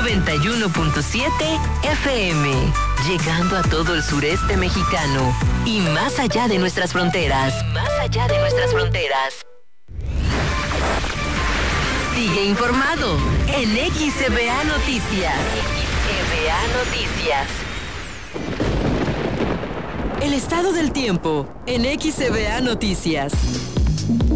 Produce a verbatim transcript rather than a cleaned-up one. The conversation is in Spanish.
noventa y uno punto siete F M, llegando a todo el sureste mexicano y más allá de nuestras fronteras. Más allá de nuestras fronteras. Sigue informado en X C B A Noticias. X C B A Noticias. El estado del tiempo en X C B A Noticias.